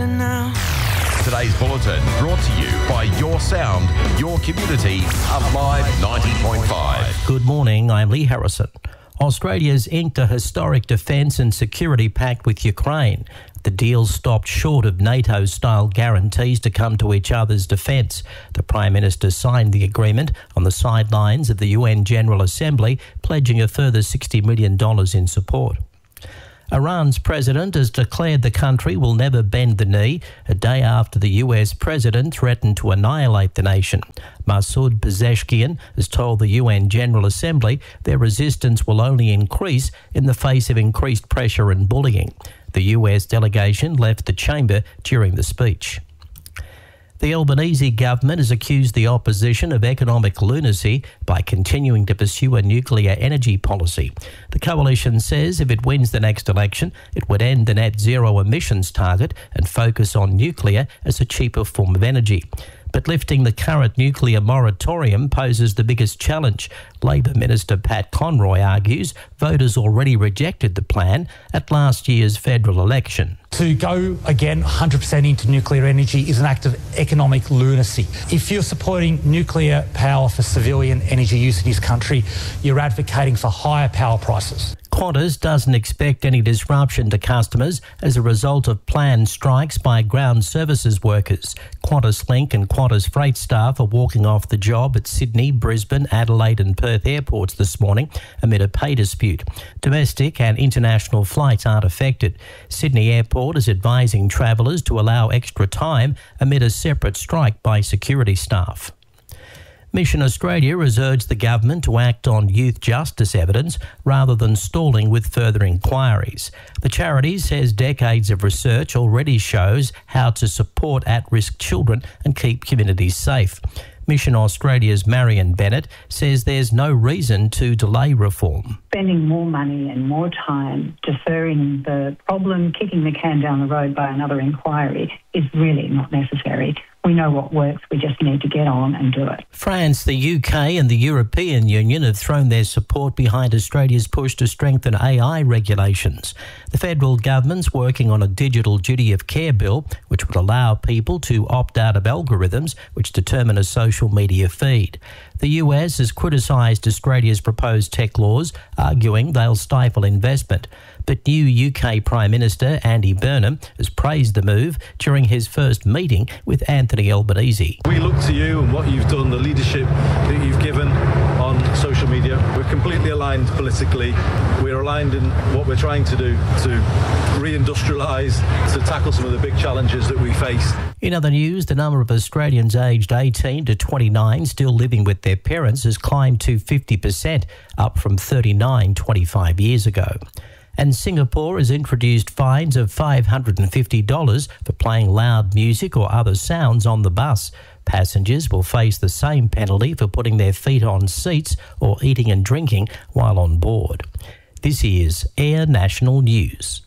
better now. Today's bulletin brought to you by Your Sound, Your Community, Alive 90.5. Good morning, I'm Lee Harrison. Australia's inked a historic defence and security pact with Ukraine. The deal stopped short of NATO-style guarantees to come to each other's defence. The Prime Minister signed the agreement on the sidelines of the UN General Assembly, pledging a further $60 million in support. Iran's president has declared the country will never bend the knee, a day after the US president threatened to annihilate the nation. Masoud Pezeshkian has told the UN General Assembly their resistance will only increase in the face of increased pressure and bullying. The US delegation left the chamber during the speech. The Albanese government has accused the opposition of economic lunacy by continuing to pursue a nuclear energy policy. The coalition says if it wins the next election, it would end the net zero emissions target and focus on nuclear as a cheaper form of energy. But lifting the current nuclear moratorium poses the biggest challenge. Labor Minister Pat Conroy argues voters already rejected the plan at last year's federal election. To go again 100% into nuclear energy is an act of economic lunacy. If you're supporting nuclear power for civilian energy use in this country, you're advocating for higher power prices. Qantas doesn't expect any disruption to customers as a result of planned strikes by ground services workers. Qantas Link and Qantas Freight staff are walking off the job at Sydney, Brisbane, Adelaide and Perth airports this morning amid a pay dispute. Domestic and international flights aren't affected. Sydney Airport is advising travellers to allow extra time amid a separate strike by security staff. Mission Australia has urged the government to act on youth justice evidence rather than stalling with further inquiries. The charity says decades of research already shows how to support at-risk children and keep communities safe. Mission Australia's Marion Bennett says there's no reason to delay reform. Spending more money and more time deferring the problem, kicking the can down the road by another inquiry is really not necessary. We know what works, we just need to get on and do it. France, the UK and the European Union have thrown their support behind Australia's push to strengthen AI regulations. The federal government's working on a digital duty of care bill, which would allow people to opt out of algorithms which determine a social media feed. The US has criticised Australia's proposed tech laws, arguing they'll stifle investment. But new UK Prime Minister Andy Burnham has praised the move during his first meeting with Anthony Albanese. We look to you and what you've done, the leadership that you've given on social media. We're completely aligned politically. We're aligned in what we're trying to do to reindustrialise, to tackle some of the big challenges that we face. In other news, the number of Australians aged 18 to 29 still living with their parents has climbed to 50%, up from 39 25 years ago. And Singapore has introduced fines of $550 for playing loud music or other sounds on the bus. Passengers will face the same penalty for putting their feet on seats or eating and drinking while on board. This is Air National News.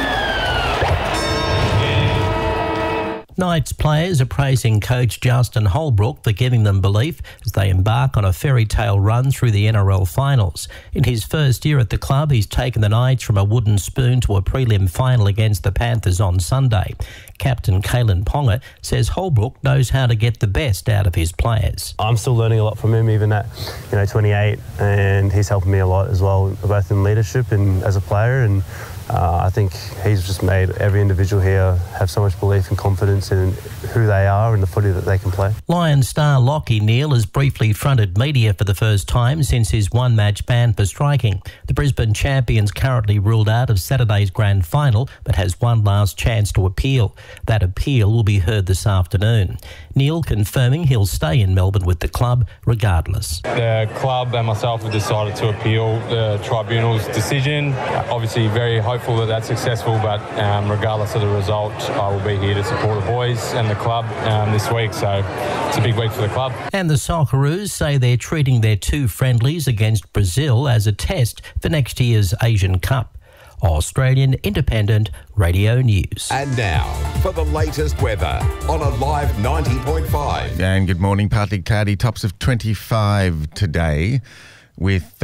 Knights players are praising coach Justin Holbrook for giving them belief as they embark on a fairy tale run through the NRL finals. In his first year at the club, he's taken the Knights from a wooden spoon to a prelim final against the Panthers on Sunday. Captain Kalen Ponga says Holbrook knows how to get the best out of his players. I'm still learning a lot from him, even at 28, and he's helping me a lot as well, both in leadership and as a player. And I think he's just made every individual here have so much belief and confidence in who they are and the footy that they can play. Lion star Lachie Neale has briefly fronted media for the first time since his one-match ban for striking. The Brisbane champions currently ruled out of Saturday's grand final but has one last chance to appeal. That appeal will be heard this afternoon. Neale confirming he'll stay in Melbourne with the club regardless. The club and myself have decided to appeal the tribunal's decision. Obviously very hopeful that that's successful, but regardless of the result, I will be here to support the boys and the club this week, so it's a big week for the club. And the Socceroos say they're treating their two friendlies against Brazil as a test for next year's Asian Cup. Australian Independent Radio News. And now for the latest weather on Alive 90.5. And good morning. Partly cloudy, tops of 25 today with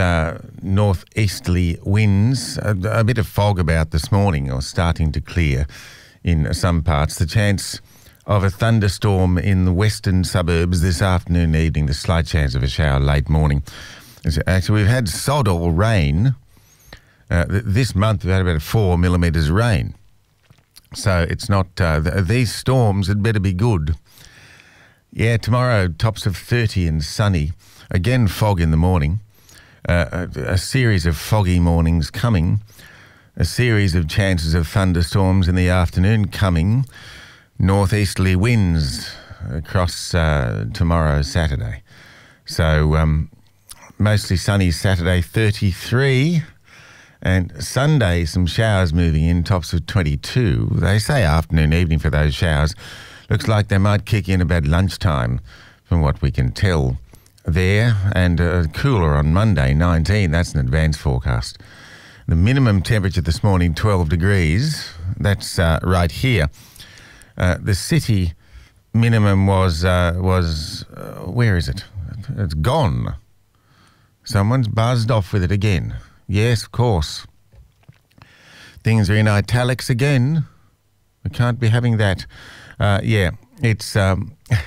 northeasterly winds. A bit of fog about this morning or starting to clear in some parts. The chance of a thunderstorm in the western suburbs this afternoon and evening. The slight chance of a shower late morning. Actually, we've had sod all rain. This month we've had about 4 millimetres of rain. So it's not... these storms had better be good. Yeah, tomorrow, tops of 30 and sunny. Again, fog in the morning. A series of foggy mornings coming. A series of chances of thunderstorms in the afternoon coming. Northeasterly winds across tomorrow, Saturday. So mostly sunny Saturday, 33. And Sunday, some showers moving in, tops of 22. They say afternoon, evening for those showers. Looks like they might kick in about lunchtime, from what we can tell there. And cooler on Monday, 19. That's an advanced forecast. The minimum temperature this morning, 12 degrees. That's right here. The city minimum was where is it? It's gone. Someone's buzzed off with it again. Yes, of course. Things are in italics again. We can't be having that. Yeah, it's... yeah,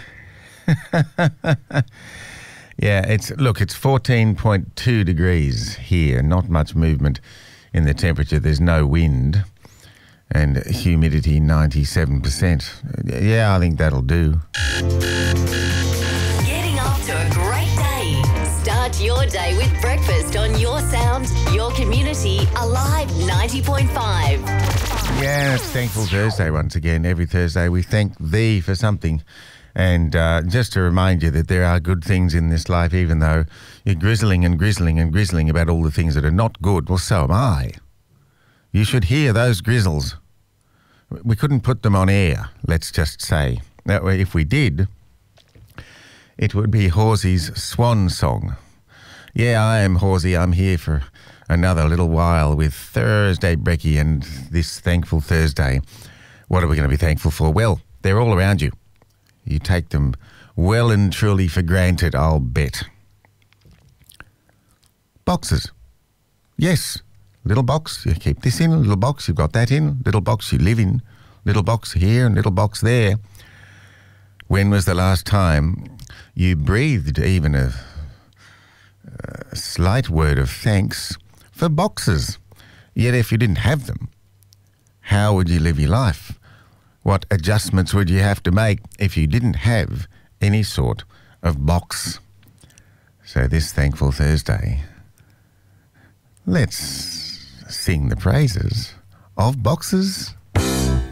it's 14.2 degrees here. Not much movement in the temperature. There's no wind. And humidity 97%. Yeah, I think that'll do. Getting off to a great day. Start your day with breakfast on Your Sound, Your Community, Alive 90.5. Yeah, it's Thankful Thursday once again. Every Thursday we thank thee for something. And just to remind you that there are good things in this life, even though you're grizzling about all the things that are not good. Well, so am I. You should hear those grizzles. We couldn't put them on air, let's just say. That way, if we did, it would be Horsey's swan song. Yeah, I am Horsey. I'm here for another little while with Thursday Brekkie and this Thankful Thursday. What are we going to be thankful for? Well, they're all around you. You take them well and truly for granted, I'll bet. Boxes. Yes. Little box, you keep this in. Little box, you've got that in. Little box, you live in. Little box here and little box there. When was the last time you breathed even a slight word of thanks for boxes? Yet if you didn't have them, how would you live your life? What adjustments would you have to make if you didn't have any sort of box? So this Thankful Thursday, let's sing the praises of boxes.